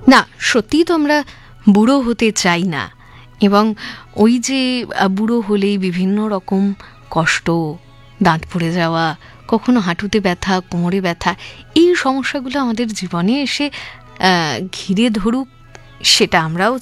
না, সত্যিই তো আমরা বুড়ো হতে চাই না, এবং ওই যে বুড়ো হলেই বিভিন্ন রকম কষ্ট, দাঁত পড়ে যাওয়া, কখনো হাঁটুতে ব্যথা, কোমরে ব্যথা, এই সমস্যাগুলো আমাদের জীবনে এসে ঘিরে ধরুক, সেটা আমরাও